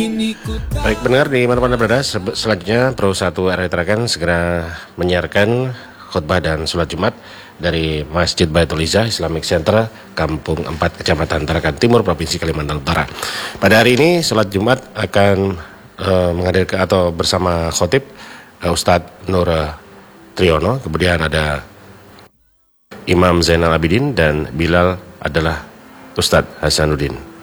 Baik, benar di mana-mana berada. Selanjutnya Pro 1 RRI Tarakan segera menyiarkan khutbah dan sholat Jumat dari Masjid Baitul Izzah Islamic Center, Kampung 4, Kecamatan Tarakan Timur, Provinsi Kalimantan Utara. Pada hari ini sholat Jumat akan menghadirkan atau bersama khotib Ustadz Nur Triyono, kemudian ada Imam Zainal Abidin, dan Bilal adalah Ustadz Hasanuddin.